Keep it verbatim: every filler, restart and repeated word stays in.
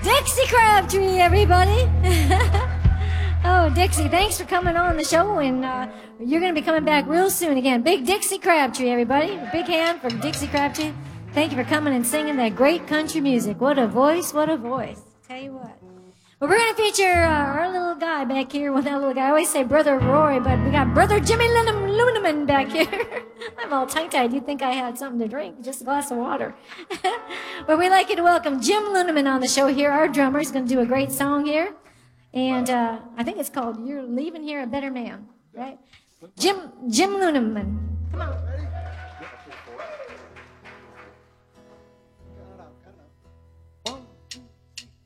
Dixie Crabtree, everybody. Oh, Dixie, thanks for coming on the show, and uh, you're going to be coming back real soon again. Big Dixie Crabtree, everybody. A big hand for Dixie Crabtree. Thank you for coming and singing that great country music. What a voice, what a voice. Tell you what. Well, we're going to feature uh, our little guy back here. Well, that little guy, I always say Brother Roy, but we got Brother Jimmy Linneman Luneman back here. I'm all tongue-tied. You'd think I had something to drink, just a glass of water. But we'd like you to welcome Jim Luneman on the show here. Our drummer is going to do a great song here. And uh, I think it's called You're Leaving Here a Better Man, right? Jim, Jim Luneman. Come on.